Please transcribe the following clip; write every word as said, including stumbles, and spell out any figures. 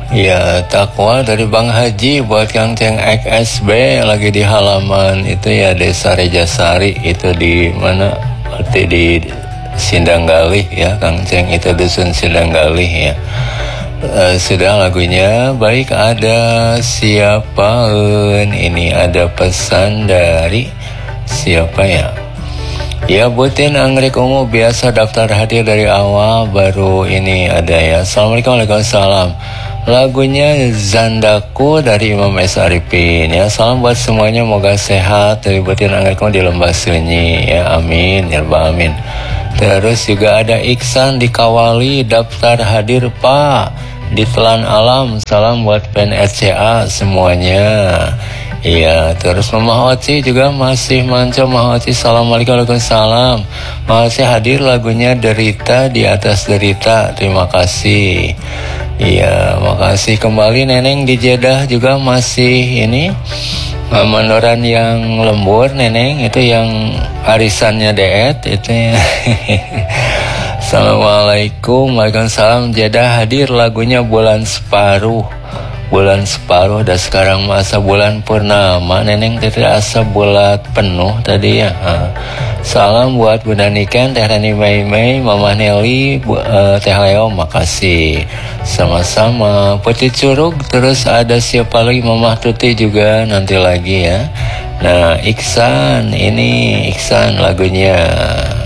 Ya, takwa dari Bang Haji buat Kang Ceng X S B lagi di halaman itu ya Desa Rejasari itu di mana? Berarti di Sindanggalih ya Kang Ceng, itu dusun Sindanggalih ya. E, sudah lagunya baik, ada siapa ini, ada pesan dari siapa ya? Ya, Butin Anggrek Ungu biasa daftar hadir dari awal, baru ini ada ya. Assalamualaikum, waalaikumsalam. Lagunya Zandaku dari Imam S. Arifin ya. Salam buat semuanya, moga sehat dari Butin Anggrek Ungu di Lembah Sunyi ya, amin ya rabbal alamin. Terus juga ada Iksan di Kawali daftar hadir Pak di Telan Alam. Salam buat P N R C A semuanya. Iya, terus Mama Oci juga masih manco. Mama Oci, assalamualaikum, waalaikumsalam. Masih hadir lagunya Derita di Atas Derita. Terima kasih. Iya, makasih kembali Neneng di Jeddah juga masih ini menoran yang lembur Neneng, itu yang arisannya Deet itu ya. Assalamualaikum, waalaikumsalam. Jeddah hadir lagunya Bulan Separuh. Bulan separuh dan sekarang masa bulan purnama. Neneng tidak asa bulat penuh tadi ya. Ha. Salam buat Bunda Niken, Teh Rani Mei Mei, Mama Nelly, Bu, uh, Teh Leo, makasih. Sama-sama. Putih Curug, terus ada siapa lagi, Mama Tuti juga nanti lagi ya. Nah, Iksan, ini Iksan lagunya.